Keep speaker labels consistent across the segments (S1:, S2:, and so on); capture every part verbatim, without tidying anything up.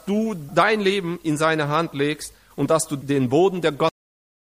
S1: dass du dein Leben in seine Hand legst und dass du den Boden der Gott.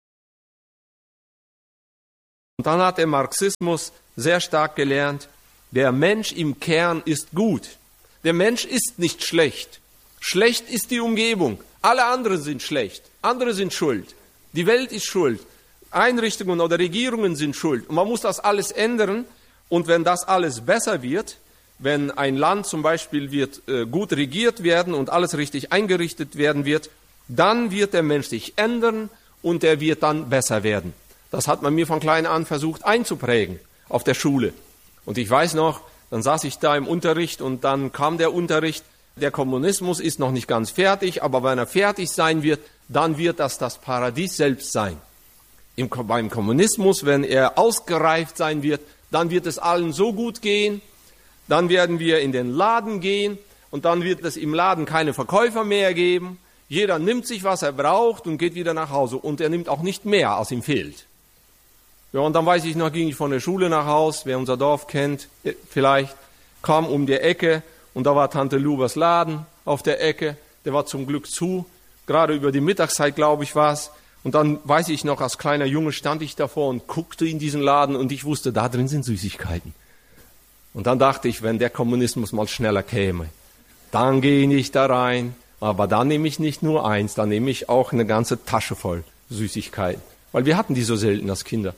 S1: Und dann hat der Marxismus sehr stark gelernt, der Mensch im Kern ist gut. Der Mensch ist nicht schlecht. Schlecht ist die Umgebung. Alle anderen sind schlecht. Andere sind schuld. Die Welt ist schuld. Einrichtungen oder Regierungen sind schuld. Und man muss das alles ändern. Und wenn das alles besser wird, wenn ein Land zum Beispiel wird, äh, gut regiert werden und alles richtig eingerichtet werden wird, dann wird der Mensch sich ändern und er wird dann besser werden. Das hat man mir von klein an versucht einzuprägen auf der Schule. Und ich weiß noch, dann saß ich da im Unterricht und dann kam der Unterricht, der Kommunismus ist noch nicht ganz fertig, aber wenn er fertig sein wird, dann wird das das Paradies selbst sein. Im, beim Kommunismus, wenn er ausgereift sein wird, dann wird es allen so gut gehen, dann werden wir in den Laden gehen und dann wird es im Laden keine Verkäufer mehr geben. Jeder nimmt sich, was er braucht und geht wieder nach Hause und er nimmt auch nicht mehr, als ihm fehlt. Ja, und dann weiß ich noch, ging ich von der Schule nach Haus, wer unser Dorf kennt, vielleicht, kam um die Ecke und da war Tante Lubers Laden auf der Ecke, der war zum Glück zu, gerade über die Mittagszeit, glaube ich, war es. Und dann weiß ich noch, als kleiner Junge stand ich davor und guckte in diesen Laden und ich wusste, da drin sind Süßigkeiten. Und dann dachte ich, wenn der Kommunismus mal schneller käme, dann gehe ich da rein, aber dann nehme ich nicht nur eins, dann nehme ich auch eine ganze Tasche voll Süßigkeiten. Weil wir hatten die so selten als Kinder.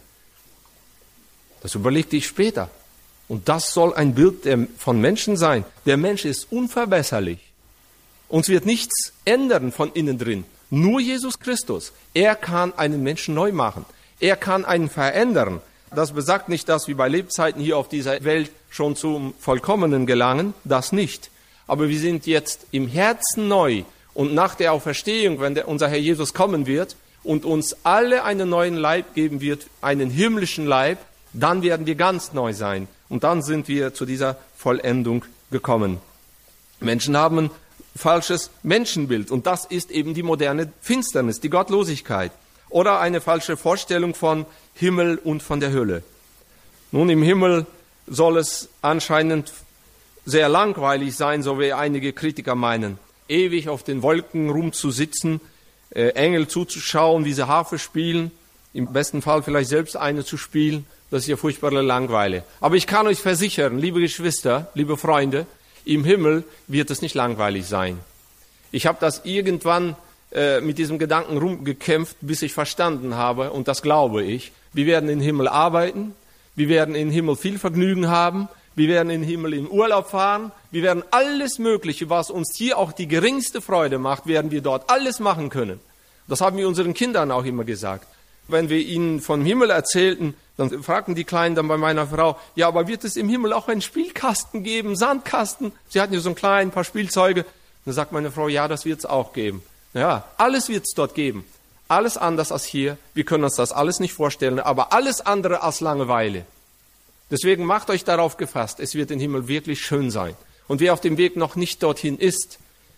S1: Das überlegte ich später. Und das soll ein Bild von Menschen sein. Der Mensch ist unverbesserlich. Uns wird nichts ändern von innen drin. Nur Jesus Christus. Er kann einen Menschen neu machen. Er kann einen verändern. Das besagt nicht, dass wir bei Lebzeiten hier auf dieser Welt schon zum Vollkommenen gelangen. Das nicht. Aber wir sind jetzt im Herzen neu. Und nach der Auferstehung, wenn der, unser Herr Jesus kommen wird und uns alle einen neuen Leib geben wird, einen himmlischen Leib, dann werden wir ganz neu sein. Und dann sind wir zu dieser Vollendung gekommen. Menschen haben ein falsches Menschenbild. Und das ist eben die moderne Finsternis, die Gottlosigkeit. Oder eine falsche Vorstellung von Himmel und von der Hölle. Nun, im Himmel soll es anscheinend sehr langweilig sein, so wie einige Kritiker meinen. Ewig auf den Wolken rumzusitzen, äh, Engel zuzuschauen, wie sie Harfe spielen. Im besten Fall vielleicht selbst eine zu spielen. Das ist ja furchtbare Langeweile. Aber ich kann euch versichern, liebe Geschwister, liebe Freunde, im Himmel wird es nicht langweilig sein. Ich habe das irgendwann äh, mit diesem Gedanken rumgekämpft, bis ich verstanden habe, und das glaube ich. Wir werden im Himmel arbeiten, wir werden im Himmel viel Vergnügen haben, wir werden im Himmel in Urlaub fahren, wir werden alles Mögliche, was uns hier auch die geringste Freude macht, werden wir dort alles machen können. Das haben wir unseren Kindern auch immer gesagt. Wenn wir ihnen vom Himmel erzählten, dann fragten die Kleinen dann bei meiner Frau, ja, aber wird es im Himmel auch einen Spielkasten geben, Sandkasten? Sie hatten ja so ein kleines paar Spielzeuge. Dann sagt meine Frau, ja, das wird es auch geben. Ja, alles wird es dort geben. Alles anders als hier. Wir können uns das alles nicht vorstellen, aber alles andere als Langeweile. Deswegen macht euch darauf gefasst, es wird im Himmel wirklich schön sein. Und wer auf dem Weg noch nicht dorthin ist,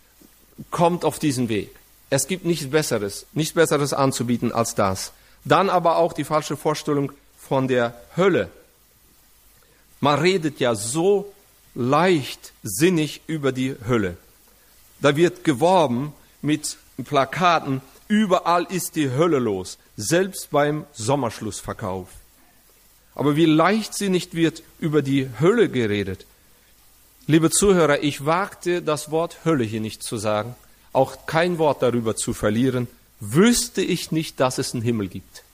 S1: kommt auf diesen Weg. Es gibt nichts Besseres, nichts Besseres anzubieten als das. Dann aber auch die falsche Vorstellung von der Hölle. Man redet ja so leichtsinnig über die Hölle. Da wird geworben mit Plakaten, überall ist die Hölle los, selbst beim Sommerschlussverkauf. Aber wie leichtsinnig wird über die Hölle geredet. Liebe Zuhörer, ich wagte das Wort Hölle hier nicht zu sagen, auch kein Wort darüber zu verlieren, wüsste ich nicht, dass es einen Himmel gibt.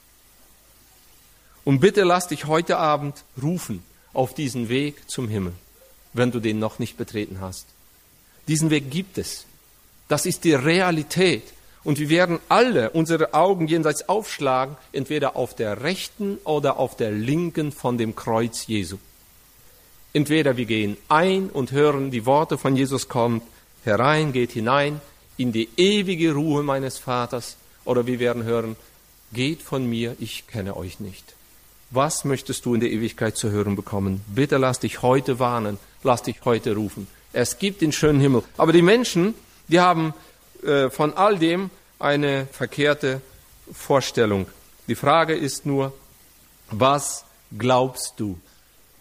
S1: Und bitte lass dich heute Abend rufen auf diesen Weg zum Himmel, wenn du den noch nicht betreten hast. Diesen Weg gibt es. Das ist die Realität. Und wir werden alle unsere Augen jenseits aufschlagen, entweder auf der rechten oder auf der linken von dem Kreuz Jesu. Entweder wir gehen ein und hören die Worte von Jesus, kommt herein, geht hinein in die ewige Ruhe meines Vaters, oder wir werden hören, geht von mir, ich kenne euch nicht. Was möchtest du in der Ewigkeit zu hören bekommen? Bitte lass dich heute warnen, lass dich heute rufen. Es gibt den schönen Himmel. Aber die Menschen, die haben äh, von all dem eine verkehrte Vorstellung. Die Frage ist nur, was glaubst du?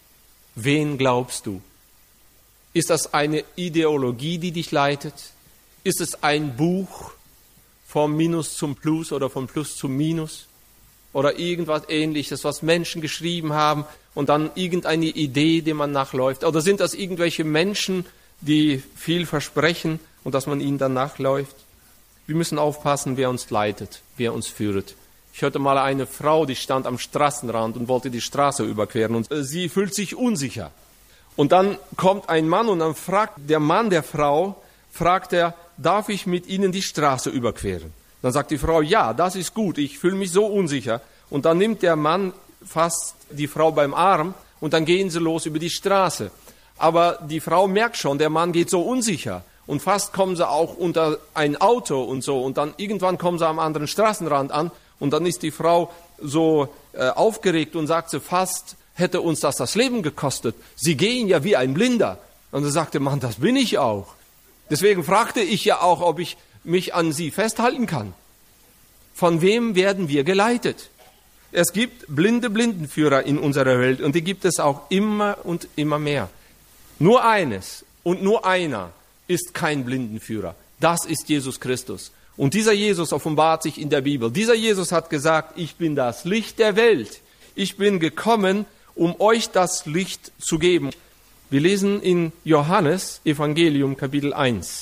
S1: Wen glaubst du? Ist das eine Ideologie, die dich leitet? Ist es ein Buch vom Minus zum Plus oder vom Plus zum Minus? Oder irgendwas Ähnliches, was Menschen geschrieben haben und dann irgendeine Idee, die man nachläuft? Oder sind das irgendwelche Menschen, die viel versprechen und dass man ihnen dann nachläuft? Wir müssen aufpassen, wer uns leitet, wer uns führt. Ich hörte mal eine Frau, die stand am Straßenrand und wollte die Straße überqueren und sie fühlt sich unsicher. Und dann kommt ein Mann und dann fragt der Mann der Frau, fragt er, darf ich mit Ihnen die Straße überqueren? Dann sagt die Frau, ja, das ist gut, ich fühle mich so unsicher. Und dann nimmt der Mann fast die Frau beim Arm und dann gehen sie los über die Straße. Aber die Frau merkt schon, der Mann geht so unsicher. Und fast kommen sie auch unter ein Auto und so. Und dann irgendwann kommen sie am anderen Straßenrand an. Und dann ist die Frau so äh, aufgeregt und sagt sie, fast hätte uns das das Leben gekostet. Sie gehen ja wie ein Blinder. Und dann sagte man, das bin ich auch. Deswegen fragte ich ja auch, ob ich mich an sie festhalten kann. Von wem werden wir geleitet? Es gibt blinde Blindenführer in unserer Welt und die gibt es auch immer und immer mehr. Nur eines und nur einer ist kein Blindenführer. Das ist Jesus Christus. Und dieser Jesus offenbart sich in der Bibel. Dieser Jesus hat gesagt, ich bin das Licht der Welt. Ich bin gekommen, um euch das Licht zu geben. Wir lesen in Johannes Evangelium Kapitel eins.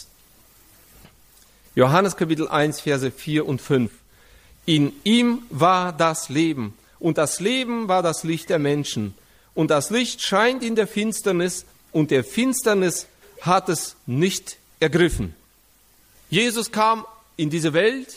S1: Johannes Kapitel eins, Verse vier und fünf. In ihm war das Leben, und das Leben war das Licht der Menschen. Und das Licht scheint in der Finsternis, und der Finsternis hat es nicht ergriffen. Jesus kam in diese Welt,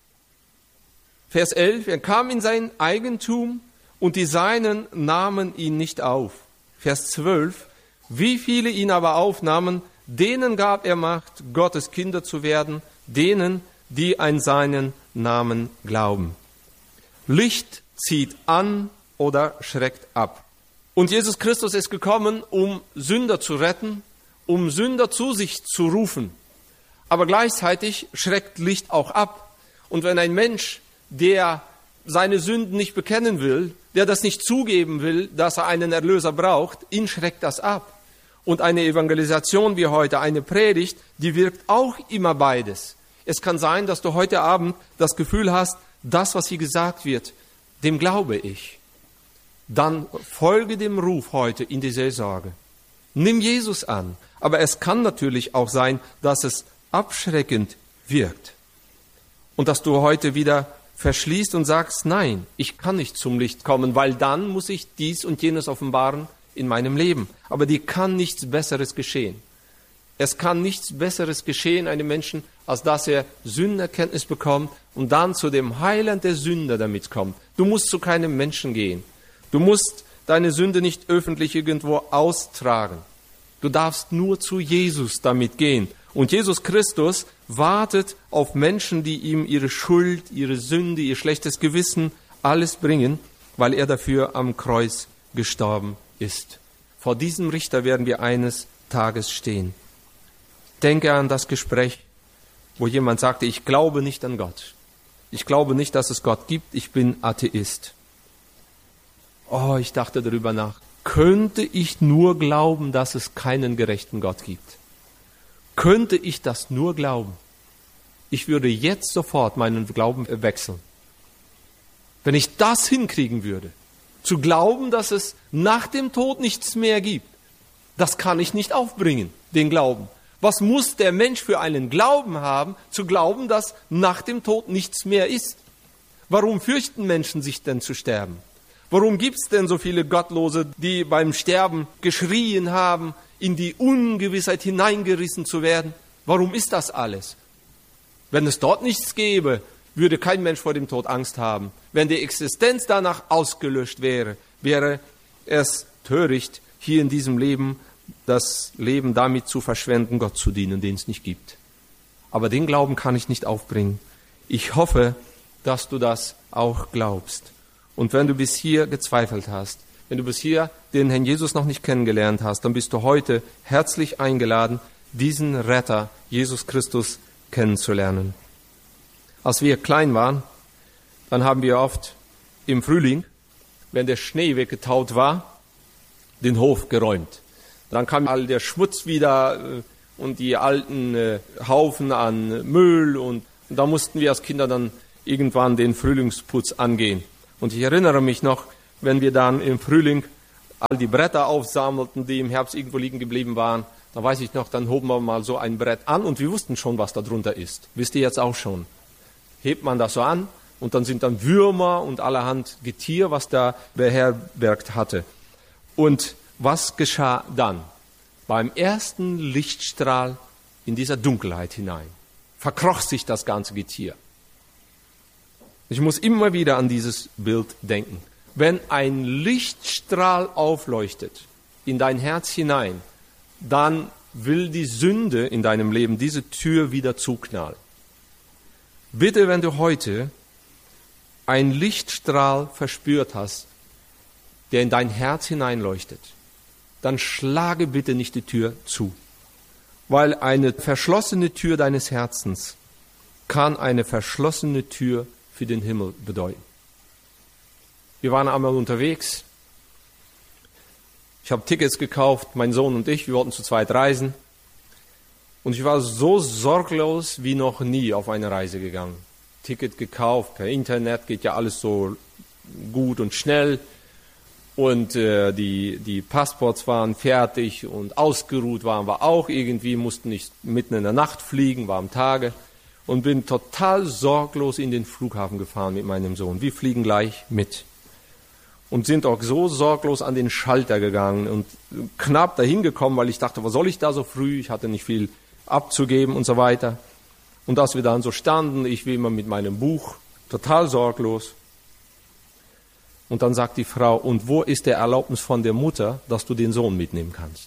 S1: Vers elf, er kam in sein Eigentum, und die Seinen nahmen ihn nicht auf. Vers zwölf, wie viele ihn aber aufnahmen, denen gab er Macht, Gottes Kinder zu werden, denen, die an seinen Namen glauben. Licht zieht an oder schreckt ab. Und Jesus Christus ist gekommen, um Sünder zu retten, um Sünder zu sich zu rufen. Aber gleichzeitig schreckt Licht auch ab. Und wenn ein Mensch, der seine Sünden nicht bekennen will, der das nicht zugeben will, dass er einen Erlöser braucht, ihn schreckt das ab. Und eine Evangelisation wie heute, eine Predigt, die wirkt auch immer beides. Es kann sein, dass du heute Abend das Gefühl hast, das, was hier gesagt wird, dem glaube ich. Dann folge dem Ruf heute in die Seelsorge. Nimm Jesus an. Aber es kann natürlich auch sein, dass es abschreckend wirkt. Und dass du heute wieder verschließt und sagst, nein, ich kann nicht zum Licht kommen, weil dann muss ich dies und jenes offenbaren in meinem Leben. Aber dir kann nichts Besseres geschehen. Es kann nichts Besseres geschehen einem Menschen, als dass er Sündenerkenntnis bekommt und dann zu dem Heiland der Sünder damit kommt. Du musst zu keinem Menschen gehen. Du musst deine Sünde nicht öffentlich irgendwo austragen. Du darfst nur zu Jesus damit gehen. Und Jesus Christus wartet auf Menschen, die ihm ihre Schuld, ihre Sünde, ihr schlechtes Gewissen, alles bringen, weil er dafür am Kreuz gestorben ist. Vor diesem Richter werden wir eines Tages stehen. Denke an das Gespräch, wo jemand sagte, ich glaube nicht an Gott. Ich glaube nicht, dass es Gott gibt. Ich bin Atheist. Oh, ich dachte darüber nach. Könnte ich nur glauben, dass es keinen gerechten Gott gibt? Könnte ich das nur glauben? Ich würde jetzt sofort meinen Glauben wechseln. Wenn ich das hinkriegen würde, zu glauben, dass es nach dem Tod nichts mehr gibt, das kann ich nicht aufbringen, den Glauben. Was muss der Mensch für einen Glauben haben, zu glauben, dass nach dem Tod nichts mehr ist? Warum fürchten Menschen sich denn zu sterben? Warum gibt es denn so viele Gottlose, die beim Sterben geschrien haben, in die Ungewissheit hineingerissen zu werden? Warum ist das alles? Wenn es dort nichts gäbe, würde kein Mensch vor dem Tod Angst haben. Wenn die Existenz danach ausgelöscht wäre, wäre es töricht, hier in diesem Leben das Leben damit zu verschwenden, Gott zu dienen, den es nicht gibt. Aber den Glauben kann ich nicht aufbringen. Ich hoffe, dass du das auch glaubst. Und wenn du bis hier gezweifelt hast, wenn du bis hier den Herrn Jesus noch nicht kennengelernt hast, dann bist du heute herzlich eingeladen, diesen Retter, Jesus Christus, kennenzulernen. Als wir klein waren, dann haben wir oft im Frühling, wenn der Schnee weggetaut war, den Hof geräumt. Dann kam all der Schmutz wieder und die alten äh, Haufen an Müll. Und, und da mussten wir als Kinder dann irgendwann den Frühlingsputz angehen. Und ich erinnere mich noch, wenn wir dann im Frühling all die Bretter aufsammelten, die im Herbst irgendwo liegen geblieben waren, da weiß ich noch, dann hoben wir mal so ein Brett an und wir wussten schon, was da drunter ist. Wisst ihr jetzt auch schon? Hebt man das so an und dann sind dann Würmer und allerhand Getier, was da beherbergt hatte. Und was geschah dann? Beim ersten Lichtstrahl in dieser Dunkelheit hinein verkroch sich das ganze Getier. Ich muss immer wieder an dieses Bild denken. Wenn ein Lichtstrahl aufleuchtet in dein Herz hinein, dann will die Sünde in deinem Leben diese Tür wieder zuknallen. Bitte, wenn du heute einen Lichtstrahl verspürt hast, der in dein Herz hineinleuchtet, dann schlage bitte nicht die Tür zu. Weil eine verschlossene Tür deines Herzens kann eine verschlossene Tür für den Himmel bedeuten. Wir waren einmal unterwegs. Ich habe Tickets gekauft, mein Sohn und ich, wir wollten zu zweit reisen. Und ich war so sorglos wie noch nie auf eine Reise gegangen. Ticket gekauft, per Internet, geht ja alles so gut und schnell. Und äh, die, die Passports waren fertig und ausgeruht waren wir auch irgendwie, mussten nicht mitten in der Nacht fliegen, war am Tage. Und bin total sorglos in den Flughafen gefahren mit meinem Sohn. Wir fliegen gleich mit. Und sind auch so sorglos an den Schalter gegangen und knapp dahin gekommen, weil ich dachte, was soll ich da so früh? Ich hatte nicht viel abzugeben und so weiter. Und als wir dann so standen, ich wie immer mit meinem Buch, total sorglos. Und dann sagt die Frau, und wo ist der Erlaubnis von der Mutter, dass du den Sohn mitnehmen kannst?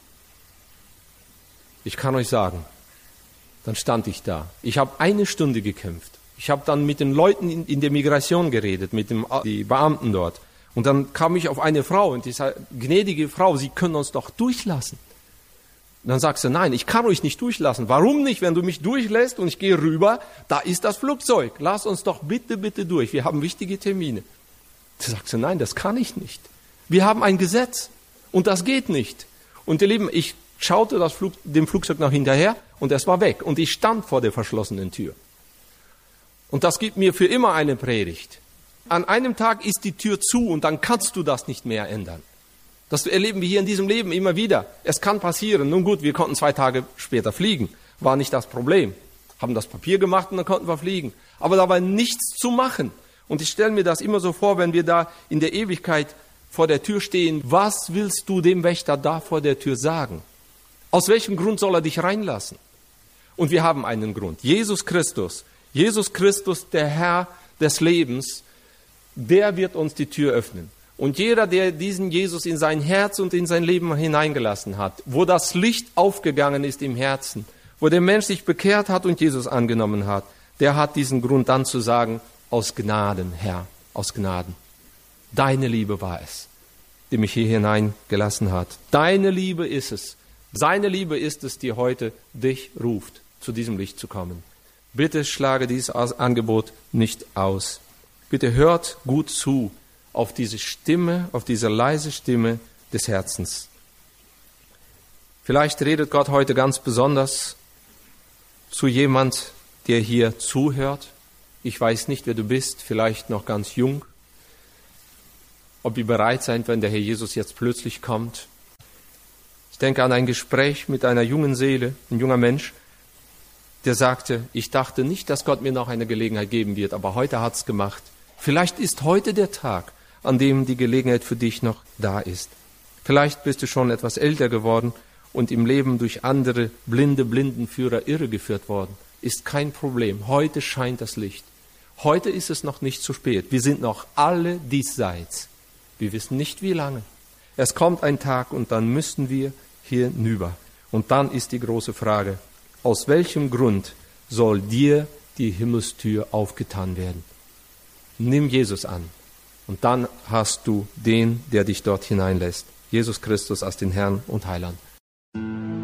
S1: Ich kann euch sagen, dann stand ich da. Ich habe eine Stunde gekämpft. Ich habe dann mit den Leuten in, in der Migration geredet, mit den die Beamten dort. Und dann kam ich auf eine Frau und ich sagte, gnädige Frau, Sie können uns doch durchlassen. Und dann sagt sie, nein, ich kann euch nicht durchlassen. Warum nicht? Wenn du mich durchlässt und ich gehe rüber, da ist das Flugzeug. Lass uns doch bitte, bitte durch. Wir haben wichtige Termine. Da sagt sie, nein, das kann ich nicht. Wir haben ein Gesetz und das geht nicht. Und ihr Lieben, ich schaute das Flug, dem Flugzeug noch hinterher und es war weg. Und ich stand vor der verschlossenen Tür. Und das gibt mir für immer eine Predigt. An einem Tag ist die Tür zu und dann kannst du das nicht mehr ändern. Das erleben wir hier in diesem Leben immer wieder. Es kann passieren. Nun gut, wir konnten zwei Tage später fliegen. War nicht das Problem. Haben das Papier gemacht und dann konnten wir fliegen. Aber da war nichts zu machen. Und ich stelle mir das immer so vor, wenn wir da in der Ewigkeit vor der Tür stehen. Was willst du dem Wächter da vor der Tür sagen? Aus welchem Grund soll er dich reinlassen? Und wir haben einen Grund. Jesus Christus. Jesus Christus, der Herr des Lebens, der wird uns die Tür öffnen. Und jeder, der diesen Jesus in sein Herz und in sein Leben hineingelassen hat, wo das Licht aufgegangen ist im Herzen, wo der Mensch sich bekehrt hat und Jesus angenommen hat, der hat diesen Grund dann zu sagen, aus Gnaden, Herr, aus Gnaden. Deine Liebe war es, die mich hier hineingelassen hat. Deine Liebe ist es. Seine Liebe ist es, die heute dich ruft, zu diesem Licht zu kommen. Bitte schlage dieses Angebot nicht aus. Bitte hört gut zu auf diese Stimme, auf diese leise Stimme des Herzens. Vielleicht redet Gott heute ganz besonders zu jemand, der hier zuhört. Ich weiß nicht, wer du bist, vielleicht noch ganz jung. Ob ihr bereit seid, wenn der Herr Jesus jetzt plötzlich kommt. Ich denke an ein Gespräch mit einer jungen Seele, ein junger Mensch, der sagte, ich dachte nicht, dass Gott mir noch eine Gelegenheit geben wird, aber heute hat's gemacht. Vielleicht ist heute der Tag, an dem die Gelegenheit für dich noch da ist. Vielleicht bist du schon etwas älter geworden und im Leben durch andere blinde Blindenführer irregeführt worden. Ist kein Problem. Heute scheint das Licht. Heute ist es noch nicht zu spät. Wir sind noch alle diesseits. Wir wissen nicht, wie lange. Es kommt ein Tag und dann müssen wir hinüber. Und dann ist die große Frage, aus welchem Grund soll dir die Himmelstür aufgetan werden? Nimm Jesus an und dann hast du den, der dich dort hineinlässt. Jesus Christus als den Herrn und Heiland.